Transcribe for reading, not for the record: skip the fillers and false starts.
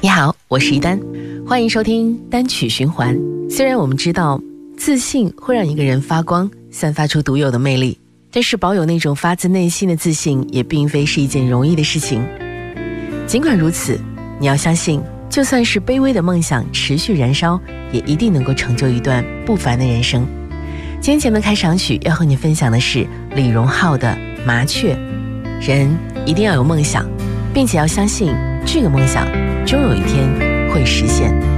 你好，我是一丹，欢迎收听单曲循环。虽然我们知道自信会让一个人发光，散发出独有的魅力，但是保有那种发自内心的自信也并非是一件容易的事情。尽管如此，你要相信，就算是卑微的梦想持续燃烧，也一定能够成就一段不凡的人生。今天节目的开场曲要和你分享的是李荣浩的《麻雀》。人一定要有梦想，并且要相信这个梦想终有一天会实现。